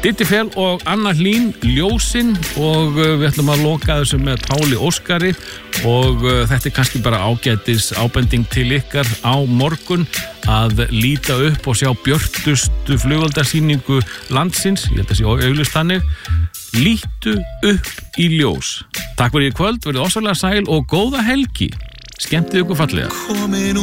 Diddi Fel og Anna Hlín, Ljósin, og við ætlum að loka þessu með Páli Óskari og þetta kannski bara ágætis ábending til ykkar á morgun að líta upp og sjá björtustu flugeldarsýningu landsins, ég held að sé augljóst þannig. Lítu upp í ljós. Takk fyrir í kvöld, verið ósvarlega sæl og góða helgi. Skemmtið ykkur fallega.